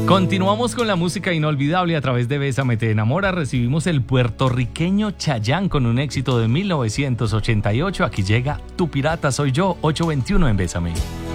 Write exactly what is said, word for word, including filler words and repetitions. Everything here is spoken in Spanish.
Continuamos con la música inolvidable a través de Bésame Te Enamora. Recibimos el puertorriqueño Chayanne con un éxito de mil novecientos ochenta y ocho. Aquí llega Tu Pirata Soy Yo, ocho veintiuno en Bésame.